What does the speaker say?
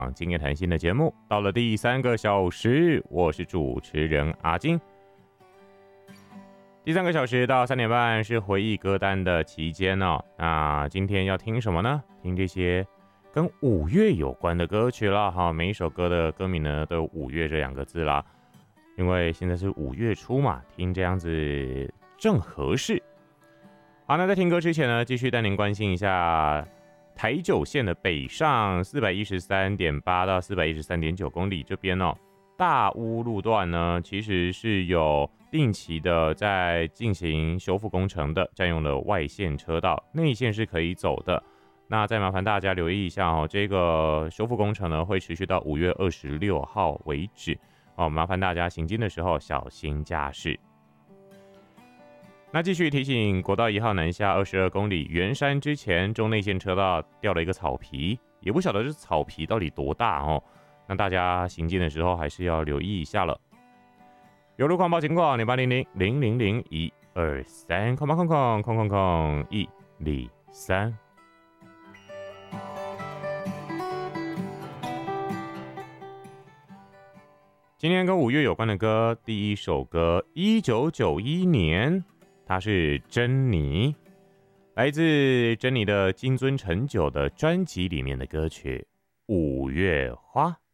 今夜谈心的节目到了第3个小时，我是主持人阿金。第3个小时到3点半是回忆歌单的期间哦。那今天要听什么呢？听这些跟5月有关的歌曲啦。哈，每一首歌的歌名呢都有5月这2个字啦。因为现在是5月初嘛，听这样子正合适。好，那在听歌之前呢，继续带您关心一下台九线的北上413.8到413.9公里这边哦，大屋路段呢，其实是有定期的在进行修复工程的，占用了外线车道，内线是可以走的。那再麻烦大家留意一下哦，这个修复工程呢会持续到5月26号为止哦，麻烦大家行经的时候小心驾驶。那继续提醒，国道1号南下22公里，圆山之前中内线车道掉了一个草皮，也不晓得这草皮到底多大哦。那大家行进的时候还是要留意一下了。有路况报情况，0800-000-123，空123。今天跟5月有关的歌，第一首歌，1991年。它是珍妮，来自珍妮的金樽陈酒的专辑里面的歌曲《5月花》。